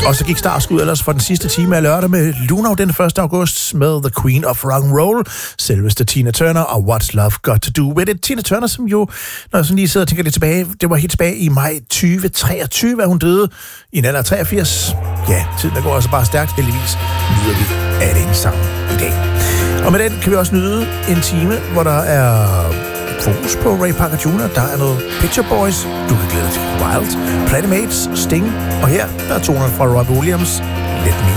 Og så gik startskud ellers for den sidste time af lørdag med Luno den 1. august med The Queen of Rock and Roll, selveste Tina Turner og What's Love Got to Do With It. Tina Turner, som jo, når jeg sådan lige sidder og tænker lidt tilbage, det var helt tilbage i maj 2023, at hun døde i en alder af 83. Ja, tiden der går altså bare stærkt. Heldigvis nyder vi af den sammen i dag. Og med den kan vi også nyde en time, hvor der er fokus på Ray Parker Jr. Der er noget Picture Boys, du kan glæde dig til Wild, Planet Mates, Sting, og her der er tonerne fra Robbie Williams, Let Me